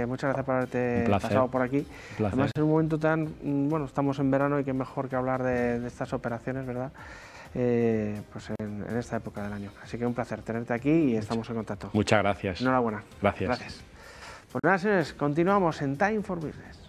muchas gracias por haberte pasado por aquí. Además, en un momento tan, bueno, estamos en verano y qué mejor que hablar de estas operaciones, ¿verdad? Pues en esta época del año. Así que un placer tenerte aquí y estamos en contacto. Muchas gracias. Enhorabuena. Gracias. Gracias. Pues nada, señores, continuamos en Time for Business.